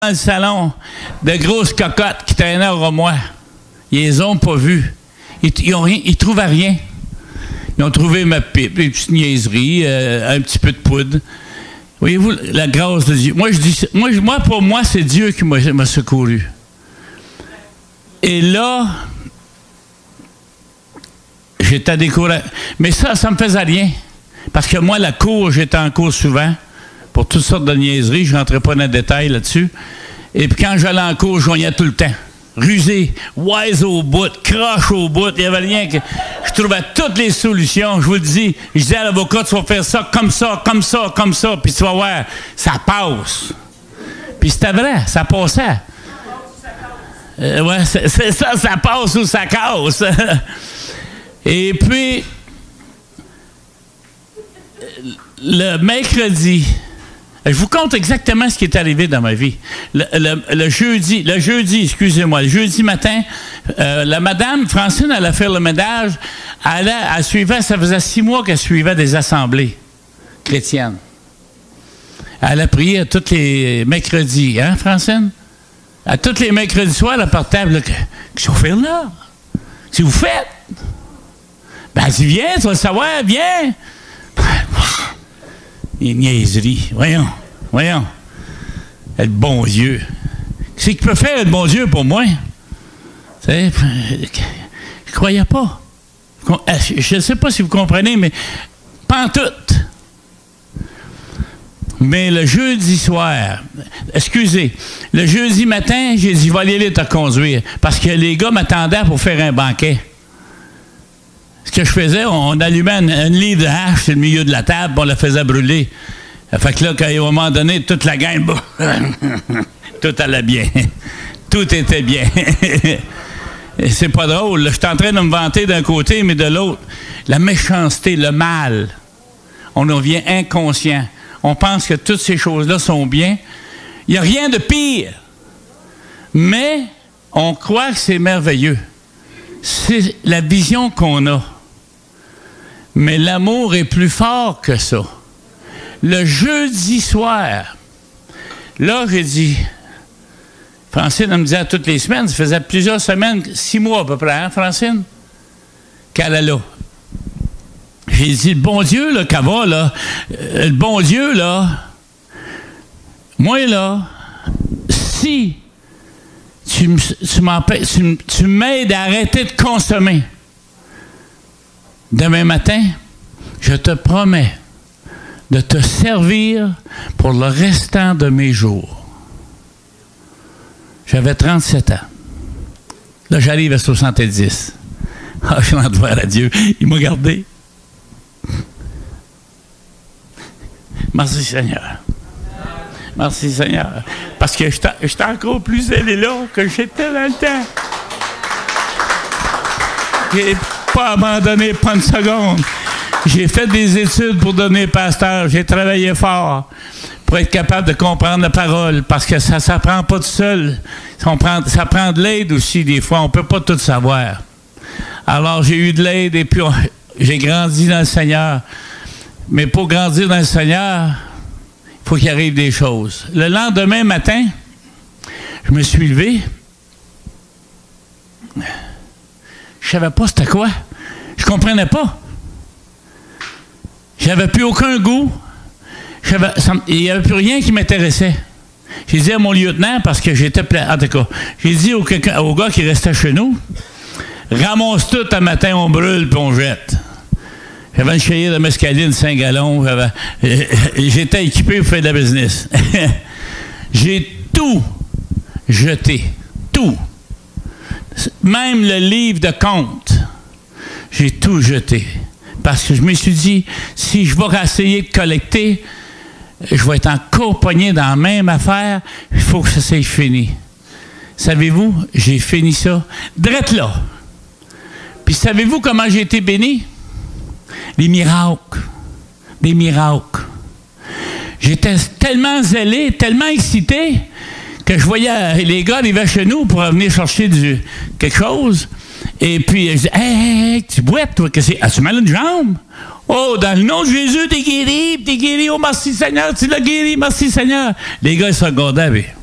dans le salon de grosses cocottes qui traînaient au Romois. Ils les ont pas vues. Ils trouvaient rien. Ils ont trouvé ma pipe, des petites niaiseries, un petit peu de poudre. Voyez-vous, la grâce de Dieu. Pour moi, c'est Dieu qui m'a secouru. Et là, j'étais découragé. Mais ça me faisait rien. Parce que moi, la cour, j'étais en cours souvent. Pour toutes sortes de niaiseries, je ne rentrais pas dans le détail là-dessus. Et puis quand j'allais en cours, je joignais tout le temps. Rusé, wise au bout, croche au bout, il n'y avait rien que... Je trouvais toutes les solutions, je vous le dis. Je disais à l'avocat, tu vas faire ça, comme ça, comme ça, comme ça, puis tu vas voir, ça passe. Puis c'était vrai, ça passait. Ouais, c'est ça, ça passe ou ça casse. Et puis, le mercredi... Je vous compte exactement ce qui est arrivé dans ma vie. Le jeudi matin, la madame Francine allait faire le ménage. Elle suivait, ça faisait 6 mois qu'elle suivait des assemblées chrétiennes. Elle a prié à tous les mercredis, hein, Francine? À tous les mercredis soirs, elle partait, qu'est-ce que vous faites là? Qu'est-ce que vous faites? Ben, elle dit, viens, tu vas le savoir, viens. Les niaiseries. Voyons. Le bon Dieu. Qu'est-ce qu'il peut faire, le bon Dieu, pour moi? Je ne croyais pas. Je ne sais pas si vous comprenez, mais pas en tout. Mais le jeudi soir, le jeudi matin, j'ai dit, va aller te conduire. Parce que les gars m'attendaient pour faire un banquet. Ce que je faisais, on allumait une livre de hache sur le milieu de la table, on la faisait brûler. Fait que là, à un moment donné, toute la gang, tout allait bien. Tout était bien. Et c'est pas drôle. Je suis en train de me vanter d'un côté, mais de l'autre, la méchanceté, le mal. On en devient inconscient. On pense que toutes ces choses-là sont bien. Il n'y a rien de pire. Mais on croit que c'est merveilleux. C'est la vision qu'on a. Mais l'amour est plus fort que ça. Le jeudi soir, là, j'ai dit, Francine, elle me disait toutes les semaines, ça faisait plusieurs semaines, 6 mois à peu près, hein, Francine, qu'elle est là. J'ai dit, le bon Dieu, là, qu'elle va, là, le bon Dieu, là, moi, là, si tu m'aides à arrêter de consommer. Demain matin, je te promets de te servir pour le restant de mes jours. J'avais 37 ans. Là, j'arrive à 70. Ah, je rentre voir à Dieu. Il m'a gardé. Merci, Seigneur. Merci, Seigneur. Parce que j'étais encore plus zélé là que j'étais dans le temps. J'ai pas abandonné, pas une seconde. J'ai fait des études pour devenir pasteur. J'ai travaillé fort pour être capable de comprendre la parole. Parce que ça ne s'apprend pas tout seul. Ça prend de l'aide aussi, des fois. On ne peut pas tout savoir. Alors, j'ai eu de l'aide et puis j'ai grandi dans le Seigneur. Mais pour grandir dans le Seigneur, il faut qu'il arrive des choses. Le lendemain matin, je me suis levé. Je savais pas c'était quoi. Je comprenais pas. J'avais plus aucun goût. Il n'y avait plus rien qui m'intéressait. J'ai dit à mon lieutenant, parce que j'étais plein. En tout cas, j'ai dit au gars qui restait chez nous, ramasse tout un matin, on brûle puis on jette. J'avais une chérie de mescaline 5 gallons. J'étais équipé pour faire de la business. J'ai tout jeté. Tout. Même le livre de comptes. J'ai tout jeté. Parce que je me suis dit, si je vais essayer de collecter, je vais être encore pogné dans la même affaire. Il faut que ça soit fini. Savez-vous, j'ai fini ça. Drette là. Puis savez-vous comment j'ai été béni? Les miracles. Des miracles. J'étais tellement zélé, tellement excité, que je voyais les gars arriver chez nous pour venir chercher quelque chose. Et puis, je dis, hey, tu boites, toi, que c'est? As-tu mal à une jambe? Oh, dans le nom de Jésus, t'es guéri. Oh, merci Seigneur, tu l'as guéri, merci Seigneur. Les gars, ils se regardaient,